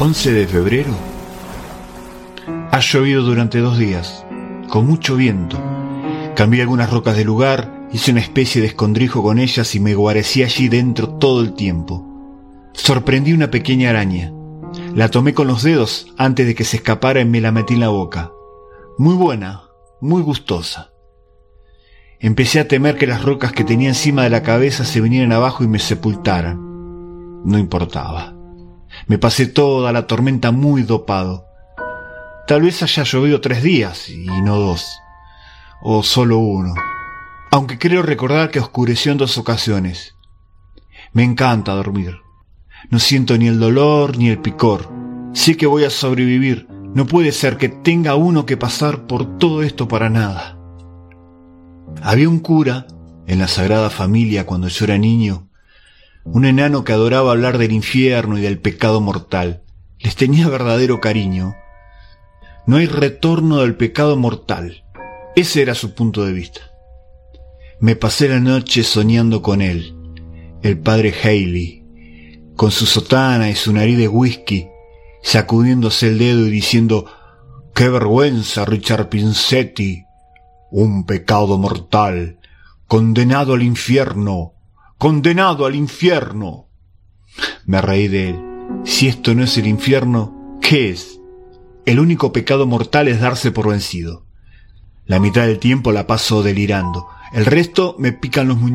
11 de febrero. Ha llovido durante 2 días, con mucho viento. Cambié algunas rocas de lugar, hice una especie de escondrijo con ellas y me guarecí allí dentro todo el tiempo. Sorprendí una pequeña araña. La tomé con los dedos antes de que se escapara y me la metí en la boca. Muy buena, muy gustosa. Empecé a temer que las rocas que tenía encima de la cabeza se vinieran abajo y me sepultaran. No importaba. Me pasé toda la tormenta muy dopado. Tal vez haya llovido 3 días y no 2, o solo 1, aunque creo recordar que oscureció en 2 ocasiones. Me encanta dormir. No siento ni el dolor ni el picor. Sé que voy a sobrevivir. No puede ser que tenga uno que pasar por todo esto para nada. Había un cura en la Sagrada Familia cuando yo era niño, un enano que adoraba hablar del infierno y del pecado mortal. Les tenía verdadero cariño. No hay retorno del pecado mortal. Ese era su punto de vista. Me pasé la noche soñando con él, el padre Haley, con su sotana y su nariz de whisky, sacudiéndose el dedo y diciendo: «¡Qué vergüenza, Richard Pinsetti! Un pecado mortal, condenado al infierno, condenado al infierno». Me reí de él. Si esto no es el infierno, ¿qué es? El único pecado mortal es darse por vencido. La mitad del tiempo la paso delirando. El resto me pican los muñecos.